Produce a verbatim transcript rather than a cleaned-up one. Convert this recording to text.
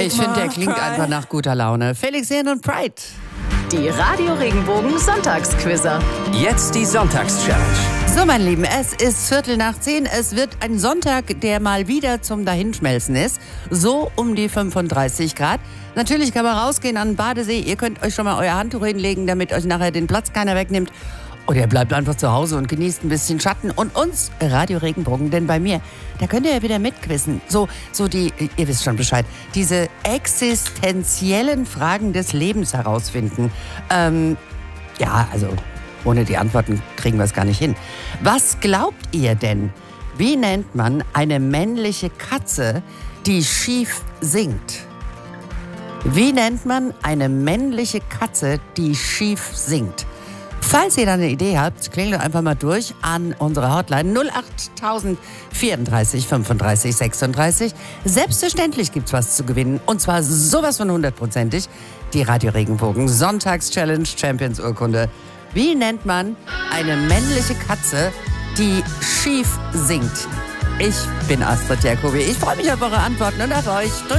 Ich finde, der klingt einfach nach guter Laune. Felix Jähn und Pride. Die Radio Regenbogen Sonntagsquizzer. Jetzt die Sonntagschallenge. So, meine Lieben, es ist Viertel nach zehn. Es wird ein Sonntag, der mal wieder zum Dahinschmelzen ist. So um die fünfunddreißig Grad. Natürlich kann man rausgehen an den Badesee. Ihr könnt euch schon mal euer Handtuch hinlegen, damit euch nachher den Platz keiner wegnimmt. Oder ihr bleibt einfach zu Hause und genießt ein bisschen Schatten. Und uns, Radio Regenbogen, denn bei mir, da könnt ihr ja wieder mitquissen. So, so die, ihr wisst schon Bescheid, diese existenziellen Fragen des Lebens herausfinden. Ähm, ja, also ohne die Antworten kriegen wir es gar nicht hin. Was glaubt ihr denn, wie nennt man eine männliche Katze, die schief singt? Wie nennt man eine männliche Katze, die schief singt? Falls ihr da eine Idee habt, klingelt doch einfach mal durch an unsere Hotline null acht tausend vierunddreißig fünfunddreißig sechsunddreißig. Selbstverständlich gibt's was zu gewinnen. Und zwar sowas von hundertprozentig. Die Radio Regenbogen Sonntags-Challenge Champions Urkunde. Wie nennt man eine männliche Katze, die schief singt? Ich bin Astrid Jacobi. Ich freue mich auf eure Antworten und auf euch.